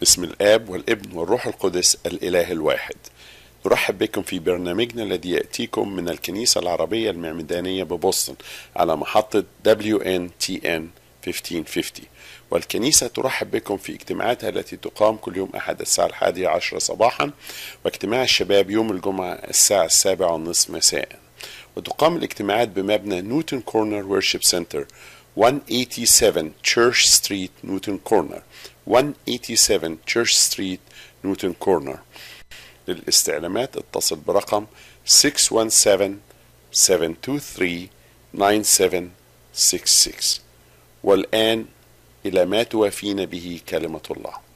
باسم الآب والابن والروح القدس الإله الواحد. نرحب بكم في برنامجنا الذي يأتيكم من الكنيسة العربية المعمدانية ببوسطن على محطة WNTN 1550. والكنيسة ترحب بكم في اجتماعاتها التي تقام كل يوم أحد الساعة 11 صباحا، واجتماع الشباب يوم الجمعة الساعة 7:30 مساء. وتقام الاجتماعات بمبنى نيوتن كورنر وورشيب سنتر 187 تشيرش ستريت نيوتن كورنر 187 تشيرش ستريت نيوتن كورنر. للاستعلامات اتصل برقم 617-723-9766. والآن إلى ما توافين به كلمة الله.